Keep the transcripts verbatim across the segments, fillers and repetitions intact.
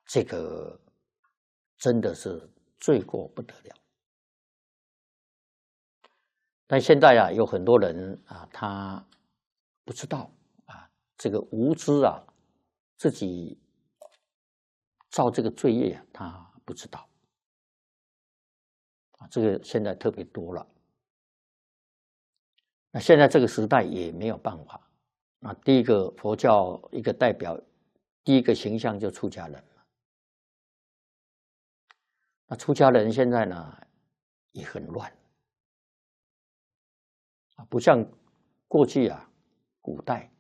这个真的是罪过不得了。但现在啊，有很多人啊，他不知道啊，这个无知啊，自己造这个罪业啊，他不知道啊，这个现在特别多了。那现在这个时代也没有办法。那第一个佛教一个代表，第一个形象就出家人了。那出家人现在呢也很乱啊，不像过去啊，古代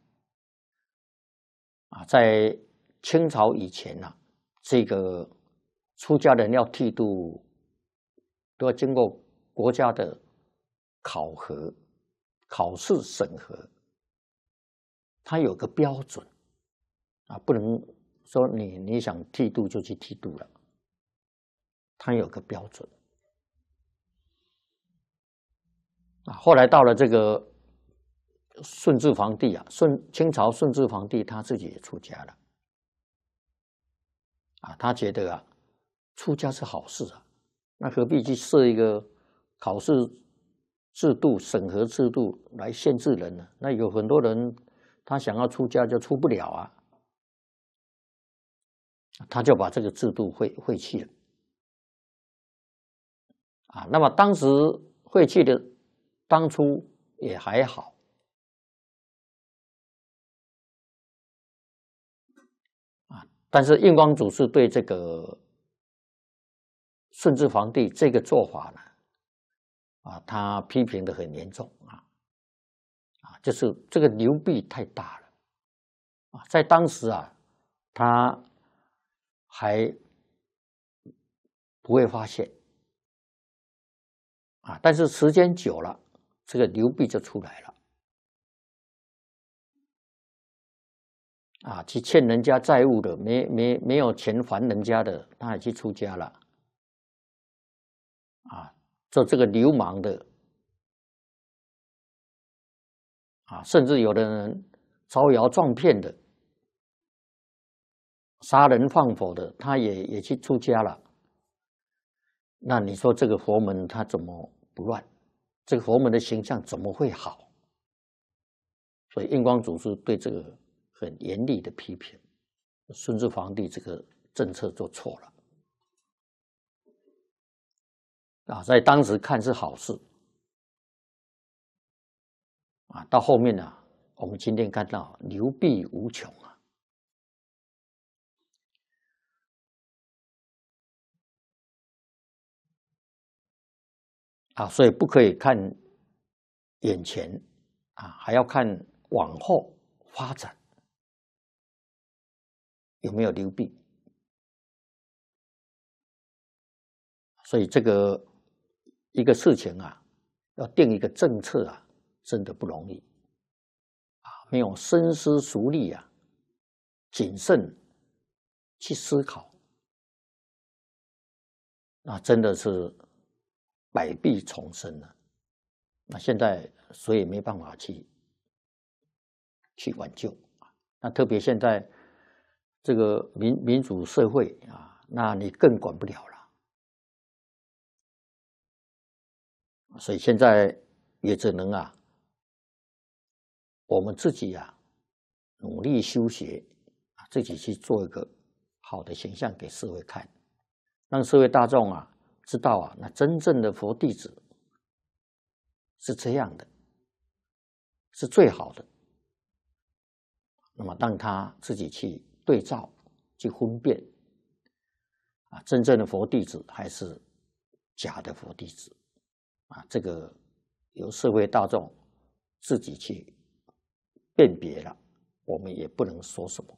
啊，在清朝以前啊，这个出家人要剃度，都要经过国家的考核、考试审核，它有个标准啊，不能说你你想剃度就去剃度了，它有个标准啊。后来到了这个顺治皇帝啊，顺清朝顺治皇帝他自己也出家了啊，他觉得啊，出家是好事啊，那何必去设一个考试制度、审核制度来限制人呢？那有很多人他想要出家就出不了啊。他就把这个制度废废弃了啊。那么当时废弃的当初也还好啊，但是印光祖师对这个顺治皇帝这个做法呢，啊，他批评的很严重啊啊，就是这个流弊太大了啊，在当时啊，他还不会发现啊，但是时间久了，这个流弊就出来了啊，去欠人家债务的，没没没有钱还人家的，他还去出家了啊，做这个流氓的啊，甚至有的人招摇撞骗的，杀人放火的，他也也去出家了。那你说这个佛门它怎么不乱？这个佛门的形象怎么会好？所以印光祖师对这个很严厉的批评，顺治皇帝这个政策做错了啊，在当时看是好事啊，到后面呢、啊，我们今天看到流弊无穷啊。啊，所以不可以看眼前啊，还要看往后发展有没有流弊。所以这个一个事情啊，要定一个政策啊，真的不容易啊，没有深思熟虑啊，谨慎去思考，那真的是百弊丛生了。那现在所以没办法去去挽救啊。那特别现在这个民民主社会啊，那你更管不了了。所以现在也只能啊，我们自己啊努力修学啊，自己去做一个好的形象给社会看，让社会大众啊知道啊，那真正的佛弟子是这样的，是最好的。那么让他自己去对照、去分辨啊，真正的佛弟子还是假的佛弟子啊，这个由社会大众自己去辨别了，我们也不能说什么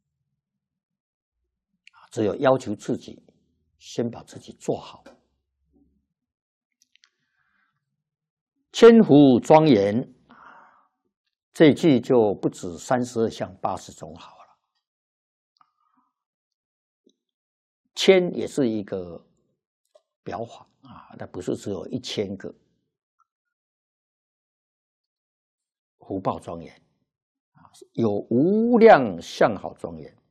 啊，只有要求自己先把自己做好。千福庄严这一句就不止三十二相八十种好了，千也是一个表法啊，那不是只有一千个福报庄严啊，有无量相好庄严